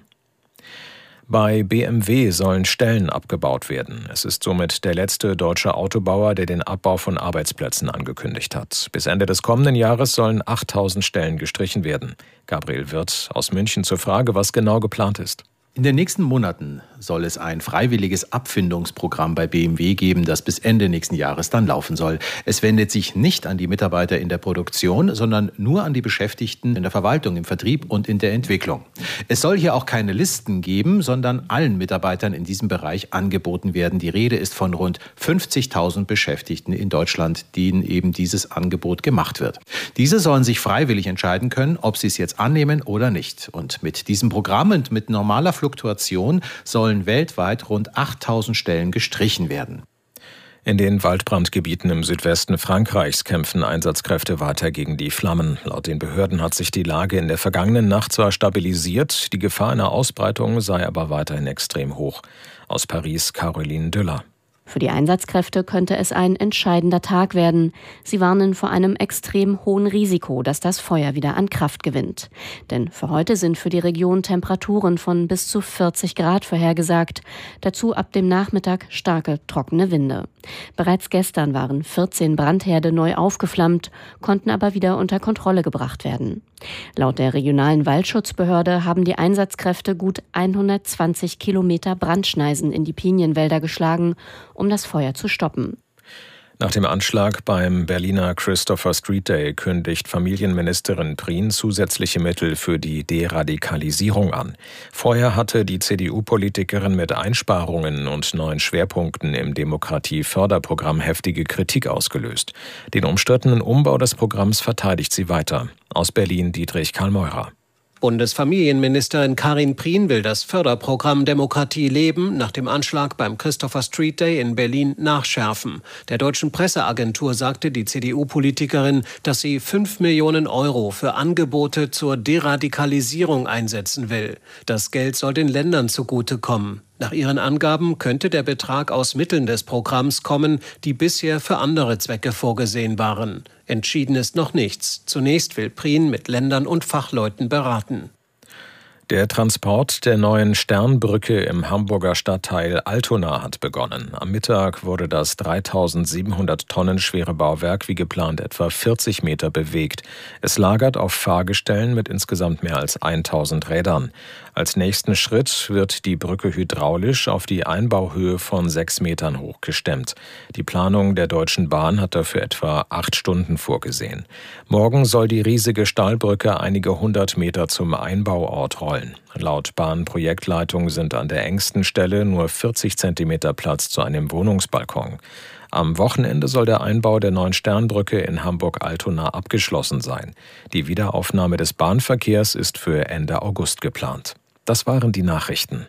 Bei B M W sollen Stellen abgebaut werden. Es ist somit der letzte deutsche Autobauer, der den Abbau von Arbeitsplätzen angekündigt hat. Bis Ende des kommenden Jahres sollen achttausend Stellen gestrichen werden. Gabriel Wirth aus München zur Frage, was genau geplant ist. In den nächsten Monaten soll es ein freiwilliges Abfindungsprogramm bei B M W geben, das bis Ende nächsten Jahres dann laufen soll. Es wendet sich nicht an die Mitarbeiter in der Produktion, sondern nur an die Beschäftigten in der Verwaltung, im Vertrieb und in der Entwicklung. Es soll hier auch keine Listen geben, sondern allen Mitarbeitern in diesem Bereich angeboten werden. Die Rede ist von rund fünfzigtausend Beschäftigten in Deutschland, denen eben dieses Angebot gemacht wird. Diese sollen sich freiwillig entscheiden können, ob sie es jetzt annehmen oder nicht. Und mit diesem Programm und mit normaler Fluktuation sollen weltweit rund achttausend Stellen gestrichen werden. In den Waldbrandgebieten im Südwesten Frankreichs kämpfen Einsatzkräfte weiter gegen die Flammen. Laut den Behörden hat sich die Lage in der vergangenen Nacht zwar stabilisiert, die Gefahr einer Ausbreitung sei aber weiterhin extrem hoch. Aus Paris Caroline Düller. Für die Einsatzkräfte könnte es ein entscheidender Tag werden. Sie warnen vor einem extrem hohen Risiko, dass das Feuer wieder an Kraft gewinnt. Denn für heute sind für die Region Temperaturen von bis zu vierzig Grad vorhergesagt. Dazu ab dem Nachmittag starke, trockene Winde. Bereits gestern waren vierzehn Brandherde neu aufgeflammt, konnten aber wieder unter Kontrolle gebracht werden. Laut der regionalen Waldschutzbehörde haben die Einsatzkräfte gut hundertzwanzig Kilometer Brandschneisen in die Pinienwälder geschlagen, um das Feuer zu stoppen. Nach dem Anschlag beim Berliner Christopher Street Day kündigt Familienministerin Prien zusätzliche Mittel für die Deradikalisierung an. Vorher hatte die C D U-Politikerin mit Einsparungen und neuen Schwerpunkten im Demokratieförderprogramm heftige Kritik ausgelöst. Den umstrittenen Umbau des Programms verteidigt sie weiter. Aus Berlin Dietrich Karl-Meurer. Bundesfamilienministerin Karin Prien will das Förderprogramm Demokratie leben nach dem Anschlag beim Christopher Street Day in Berlin nachschärfen. Der deutschen Presseagentur sagte die C D U-Politikerin, dass sie fünf Millionen Euro für Angebote zur Deradikalisierung einsetzen will. Das Geld soll den Ländern zugutekommen. Nach ihren Angaben könnte der Betrag aus Mitteln des Programms kommen, die bisher für andere Zwecke vorgesehen waren. Entschieden ist noch nichts. Zunächst will Prien mit Ländern und Fachleuten beraten. Der Transport der neuen Sternbrücke im Hamburger Stadtteil Altona hat begonnen. Am Mittag wurde das dreitausendsiebenhundert Tonnen schwere Bauwerk wie geplant etwa vierzig Meter bewegt. Es lagert auf Fahrgestellen mit insgesamt mehr als tausend Rädern. Als nächsten Schritt wird die Brücke hydraulisch auf die Einbauhöhe von sechs Metern hochgestemmt. Die Planung der Deutschen Bahn hat dafür etwa acht Stunden vorgesehen. Morgen soll die riesige Stahlbrücke einige hundert Meter zum Einbauort rollen. Laut Bahnprojektleitung sind an der engsten Stelle nur vierzig Zentimeter Platz zu einem Wohnungsbalkon. Am Wochenende soll der Einbau der neuen Sternbrücke in Hamburg-Altona abgeschlossen sein. Die Wiederaufnahme des Bahnverkehrs ist für Ende August geplant. Das waren die Nachrichten.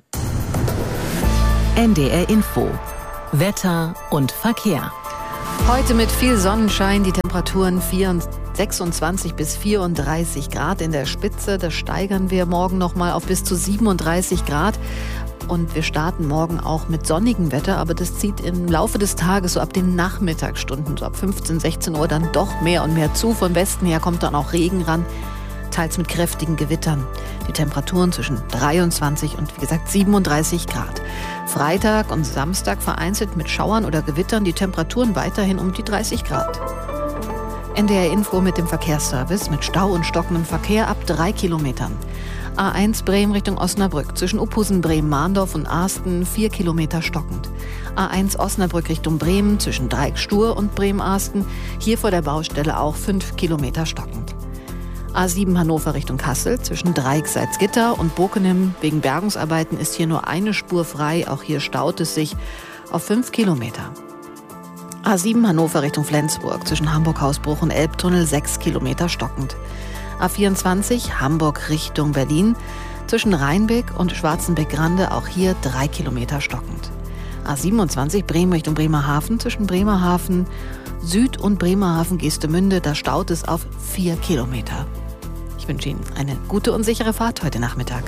N D R Info. Wetter und Verkehr. Heute mit viel Sonnenschein, die Temperaturen sechsundzwanzig bis vierunddreißig Grad in der Spitze. Das steigern wir morgen nochmal auf bis zu siebenunddreißig Grad. Und wir starten morgen auch mit sonnigem Wetter, aber das zieht im Laufe des Tages, so ab den Nachmittagsstunden, so ab fünfzehn, sechzehn Uhr dann doch mehr und mehr zu. Von Westen her kommt dann auch Regen ran, teils mit kräftigen Gewittern. Die Temperaturen zwischen dreiundzwanzig und, wie gesagt, siebenunddreißig Grad. Freitag und Samstag vereinzelt mit Schauern oder Gewittern, die Temperaturen weiterhin um die dreißig Grad. N D R Info mit dem Verkehrsservice mit Stau und stockendem Verkehr ab drei Kilometern. A eins Bremen Richtung Osnabrück zwischen Uphusen, Bremen-Mahndorf und Arsten vier Kilometer stockend. A eins Osnabrück Richtung Bremen zwischen Dreieck-Stur und Bremen-Arsten, hier vor der Baustelle auch fünf Kilometer stockend. A sieben Hannover Richtung Kassel zwischen Dreieck-Salzgitter und Bokenem wegen Bergungsarbeiten ist hier nur eine Spur frei, auch hier staut es sich auf fünf Kilometer. A sieben Hannover Richtung Flensburg zwischen Hamburg-Hausbruch und Elbtunnel sechs Kilometer stockend. A vierundzwanzig Hamburg Richtung Berlin zwischen Rheinbeck und Schwarzenbeck-Grande auch hier drei Kilometer stockend. A siebenundzwanzig Bremen Richtung Bremerhaven zwischen Bremerhaven Süd und Bremerhaven-Geestemünde, da staut es auf vier Kilometer. Ich wünsche Ihnen eine gute und sichere Fahrt heute Nachmittag.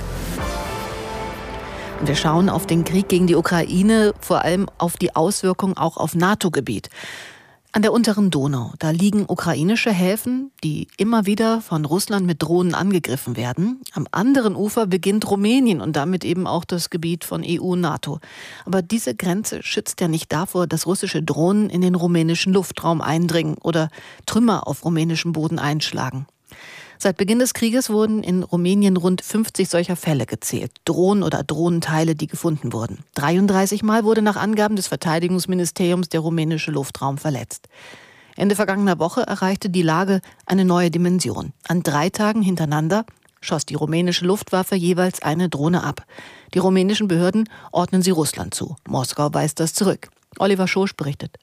Und wir schauen auf den Krieg gegen die Ukraine, vor allem auf die Auswirkungen auch auf NATO-Gebiet. An der unteren Donau, da liegen ukrainische Häfen, die immer wieder von Russland mit Drohnen angegriffen werden. Am anderen Ufer beginnt Rumänien und damit eben auch das Gebiet von E U und NATO. Aber diese Grenze schützt ja nicht davor, dass russische Drohnen in den rumänischen Luftraum eindringen oder Trümmer auf rumänischem Boden einschlagen. Seit Beginn des Krieges wurden in Rumänien rund fünfzig solcher Fälle gezählt. Drohnen oder Drohnenteile, die gefunden wurden. dreiunddreißig Mal wurde nach Angaben des Verteidigungsministeriums der rumänische Luftraum verletzt. Ende vergangener Woche erreichte die Lage eine neue Dimension. An drei Tagen hintereinander schoss die rumänische Luftwaffe jeweils eine Drohne ab. Die rumänischen Behörden ordnen sie Russland zu. Moskau weist das zurück. Oliver Schosch berichtet.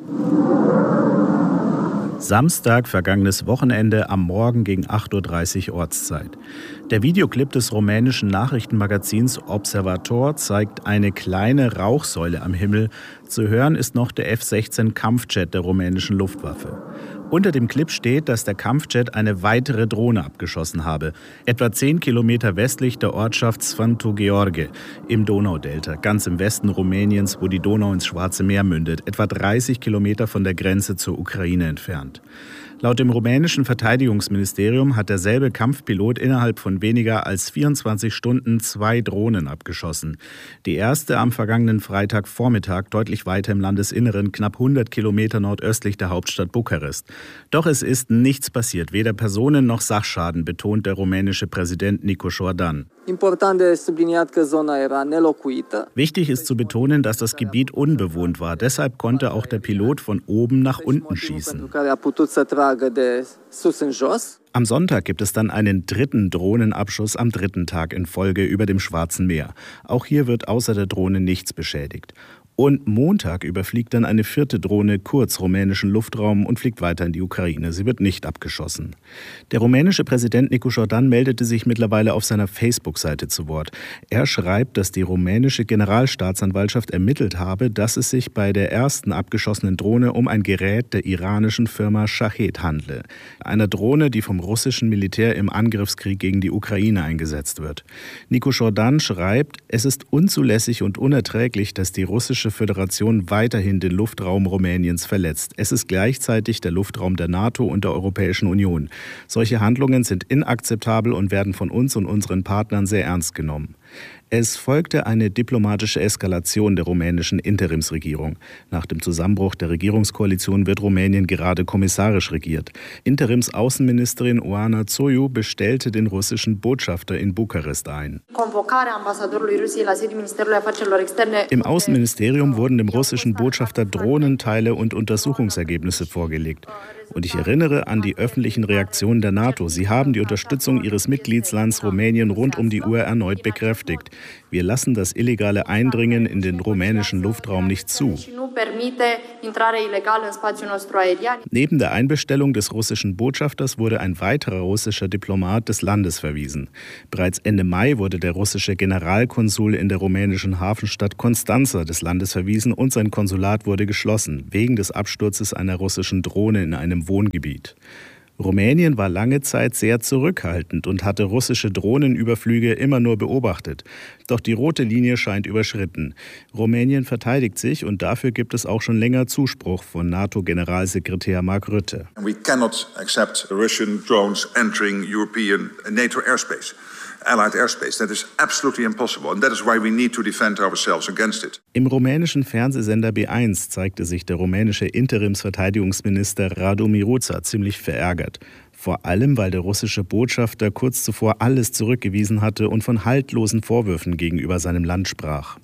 Samstag, vergangenes Wochenende, am Morgen gegen acht Uhr dreißig Ortszeit. Der Videoclip des rumänischen Nachrichtenmagazins Observator zeigt eine kleine Rauchsäule am Himmel. Zu hören ist noch der F sechzehn Kampfjet der rumänischen Luftwaffe. Unter dem Clip steht, dass der Kampfjet eine weitere Drohne abgeschossen habe. Etwa zehn Kilometer westlich der Ortschaft Sfântu Gheorghe im Donaudelta, ganz im Westen Rumäniens, wo die Donau ins Schwarze Meer mündet, etwa dreißig Kilometer von der Grenze zur Ukraine entfernt. Laut dem rumänischen Verteidigungsministerium hat derselbe Kampfpilot innerhalb von weniger als vierundzwanzig Stunden zwei Drohnen abgeschossen. Die erste am vergangenen Freitagvormittag deutlich weiter im Landesinneren, knapp hundert Kilometer nordöstlich der Hauptstadt Bukarest. Doch es ist nichts passiert, weder Personen- noch Sachschaden, betont der rumänische Präsident Nicu Șordan. Wichtig ist zu betonen, dass das Gebiet unbewohnt war. Deshalb konnte auch der Pilot von oben nach unten schießen. Am Sonntag gibt es dann einen dritten Drohnenabschuss am dritten Tag in Folge über dem Schwarzen Meer. Auch hier wird außer der Drohne nichts beschädigt. Und Montag überfliegt dann eine vierte Drohne kurz rumänischen Luftraum und fliegt weiter in die Ukraine. Sie wird nicht abgeschossen. Der rumänische Präsident Nicu Șordan meldete sich mittlerweile auf seiner Facebook-Seite zu Wort. Er schreibt, dass die rumänische Generalstaatsanwaltschaft ermittelt habe, dass es sich bei der ersten abgeschossenen Drohne um ein Gerät der iranischen Firma Shahed handle. Einer Drohne, die vom russischen Militär im Angriffskrieg gegen die Ukraine eingesetzt wird. Nicu Șordan schreibt, es ist unzulässig und unerträglich, dass die russische Russische Föderation weiterhin den Luftraum Rumäniens verletzt. Es ist gleichzeitig der Luftraum der NATO und der Europäischen Union. Solche Handlungen sind inakzeptabel und werden von uns und unseren Partnern sehr ernst genommen. Es folgte eine diplomatische Eskalation der rumänischen Interimsregierung. Nach dem Zusammenbruch der Regierungskoalition wird Rumänien gerade kommissarisch regiert. Interimsaußenministerin Oana Zoiu bestellte den russischen Botschafter in Bukarest ein. Im Außenministerium wurden dem russischen Botschafter Drohnenteile und Untersuchungsergebnisse vorgelegt. Und ich erinnere an die öffentlichen Reaktionen der NATO. Sie haben die Unterstützung ihres Mitgliedslands Rumänien rund um die Uhr erneut bekräftigt. Wir lassen das illegale Eindringen in den rumänischen Luftraum nicht zu. Neben der Einbestellung des russischen Botschafters wurde ein weiterer russischer Diplomat des Landes verwiesen. Bereits Ende Mai wurde der russische Generalkonsul in der rumänischen Hafenstadt Constanța des Landes verwiesen und sein Konsulat wurde geschlossen, wegen des Absturzes einer russischen Drohne in einem Wohngebiet. Rumänien war lange Zeit sehr zurückhaltend und hatte russische Drohnenüberflüge immer nur beobachtet. Doch die rote Linie scheint überschritten. Rumänien verteidigt sich und dafür gibt es auch schon länger Zuspruch von NATO-Generalsekretär Mark Rutte. We cannot accept Russian drones entering European NATO airspace. Allied airspace. That is absolutely impossible. And that is why we need to defend ourselves against it. Im rumänischen Fernsehsender B eins zeigte sich der rumänische Interimsverteidigungsminister Radu Miruța ziemlich verärgert. Vor allem, weil der russische Botschafter kurz zuvor alles zurückgewiesen hatte und von haltlosen Vorwürfen gegenüber seinem Land sprach.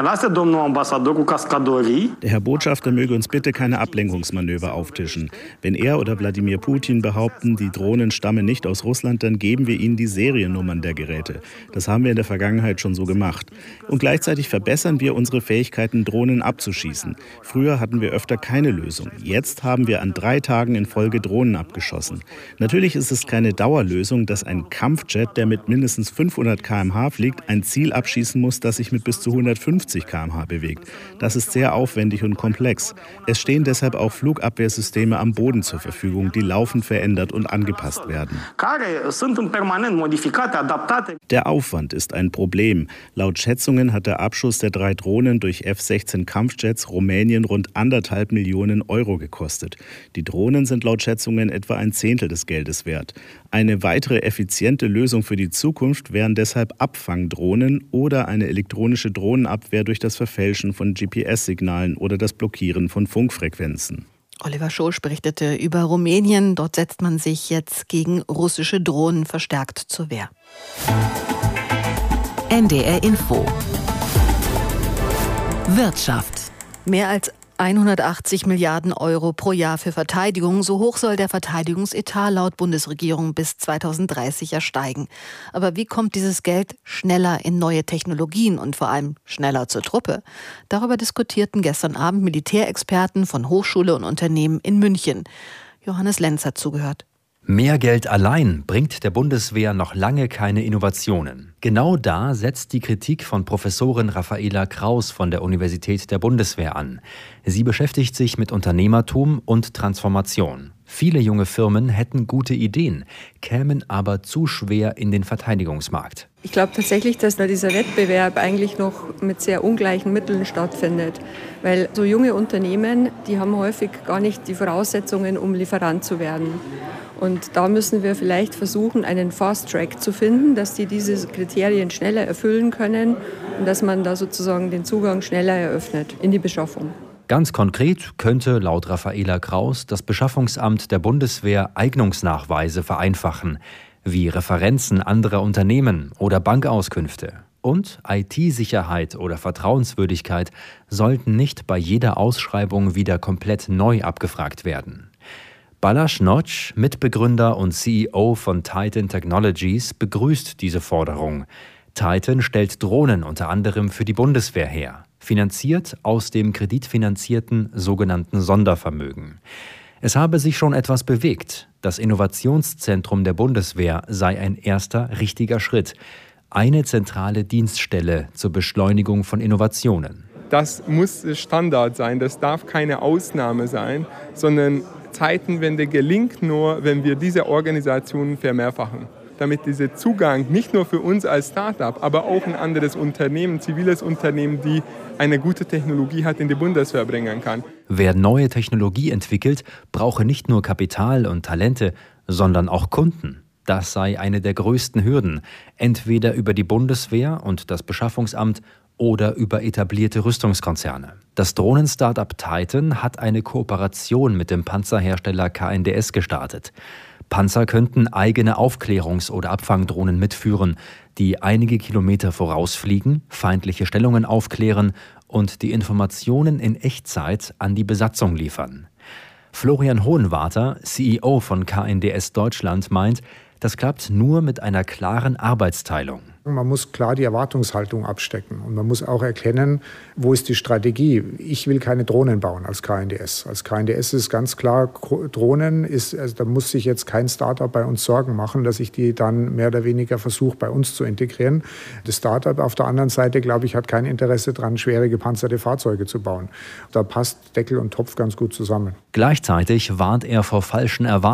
Der Herr Botschafter möge uns bitte keine Ablenkungsmanöver auftischen. Wenn er oder Wladimir Putin behaupten, die Drohnen stammen nicht aus Russland, dann geben wir ihnen die Seriennummern der Geräte. Das haben wir in der Vergangenheit schon so gemacht. Und gleichzeitig verbessern wir unsere Fähigkeiten, Drohnen abzuschießen. Früher hatten wir öfter keine Lösung. Jetzt haben wir an drei Tagen in Folge Drohnen abgeschossen. Natürlich ist es keine Dauerlösung, dass ein Kampfjet, der mit mindestens fünfhundert Kilometer pro Stunde fliegt, ein Ziel abschießen muss, das sich mit bis zu hundertfünfzig Kilometer pro Stunde bewegt. Das ist sehr aufwendig und komplex. Es stehen deshalb auch Flugabwehrsysteme am Boden zur Verfügung, die laufend verändert und angepasst werden. Der Aufwand ist ein Problem. Laut Schätzungen hat der Abschuss der drei Drohnen durch F sechzehn Kampfjets Rumänien rund anderthalb Millionen Euro gekostet. Die Drohnen sind laut Schätzungen etwa ein Zehntel des Geldes wert. Eine weitere effiziente Lösung für die Zukunft wären deshalb Abfangdrohnen oder eine elektronische Drohnenabwehr durch das Verfälschen von G P S-Signalen oder das Blockieren von Funkfrequenzen. Oliver Schosch berichtete über Rumänien. Dort setzt man sich jetzt gegen russische Drohnen verstärkt zur Wehr. N D R Info. Wirtschaft. Mehr als hundertachtzig Milliarden Euro pro Jahr für Verteidigung. So hoch soll der Verteidigungsetat laut Bundesregierung bis zweitausenddreißig ja steigen. Aber wie kommt dieses Geld schneller in neue Technologien und vor allem schneller zur Truppe? Darüber diskutierten gestern Abend Militärexperten von Hochschule und Unternehmen in München. Johannes Lenz hat zugehört. Mehr Geld allein bringt der Bundeswehr noch lange keine Innovationen. Genau da setzt die Kritik von Professorin Raffaela Kraus von der Universität der Bundeswehr an. Sie beschäftigt sich mit Unternehmertum und Transformation. Viele junge Firmen hätten gute Ideen, kämen aber zu schwer in den Verteidigungsmarkt. Ich glaube tatsächlich, dass da dieser Wettbewerb eigentlich noch mit sehr ungleichen Mitteln stattfindet. Weil so junge Unternehmen, die haben häufig gar nicht die Voraussetzungen, um Lieferant zu werden. Und da müssen wir vielleicht versuchen, einen Fast-Track zu finden, dass die diese Kriterien schneller erfüllen können und dass man da sozusagen den Zugang schneller eröffnet in die Beschaffung. Ganz konkret könnte laut Raffaela Kraus das Beschaffungsamt der Bundeswehr Eignungsnachweise vereinfachen, wie Referenzen anderer Unternehmen oder Bankauskünfte. Und I T-Sicherheit oder Vertrauenswürdigkeit sollten nicht bei jeder Ausschreibung wieder komplett neu abgefragt werden. Balázs Nagy, Mitbegründer und C E O von Titan Technologies, begrüßt diese Forderung. Titan stellt Drohnen unter anderem für die Bundeswehr her, finanziert aus dem kreditfinanzierten sogenannten Sondervermögen. Es habe sich schon etwas bewegt. Das Innovationszentrum der Bundeswehr sei ein erster richtiger Schritt. Eine zentrale Dienststelle zur Beschleunigung von Innovationen. Das muss Standard sein, das darf keine Ausnahme sein, sondern Zeitenwende gelingt nur, wenn wir diese Organisationen vermehrfachen. damit dieser Zugang nicht nur für uns als Start-up, aber auch ein anderes Unternehmen, ziviles Unternehmen, die eine gute Technologie hat, in die Bundeswehr bringen kann. Wer neue Technologie entwickelt, brauche nicht nur Kapital und Talente, sondern auch Kunden. Das sei eine der größten Hürden, entweder über die Bundeswehr und das Beschaffungsamt oder über etablierte Rüstungskonzerne. Das Drohnen-Startup Titan hat eine Kooperation mit dem Panzerhersteller K N D S gestartet. Panzer könnten eigene Aufklärungs- oder Abfangdrohnen mitführen, die einige Kilometer vorausfliegen, feindliche Stellungen aufklären und die Informationen in Echtzeit an die Besatzung liefern. Florian Hohenwarter, C E O von K N D S Deutschland, meint, das klappt nur mit einer klaren Arbeitsteilung. Man muss klar die Erwartungshaltung abstecken und man muss auch erkennen, wo ist die Strategie. Ich will keine Drohnen bauen als K N D S. Als K N D S ist ganz klar, Drohnen ist, also da muss sich jetzt kein Startup bei uns Sorgen machen, dass ich die dann mehr oder weniger versuche, bei uns zu integrieren. Das Startup auf der anderen Seite, glaube ich, hat kein Interesse daran, schwere gepanzerte Fahrzeuge zu bauen. Da passt Deckel und Topf ganz gut zusammen. Gleichzeitig warnt er vor falschen Erwartungen.